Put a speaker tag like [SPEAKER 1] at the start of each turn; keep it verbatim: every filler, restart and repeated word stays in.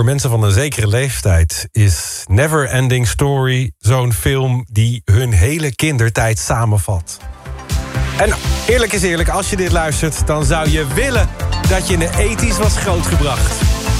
[SPEAKER 1] voor mensen van een zekere leeftijd is Never Ending Story zo'n film die hun hele kindertijd samenvat. En eerlijk is eerlijk, als je dit luistert, dan zou je willen dat je in de tachtiger was grootgebracht.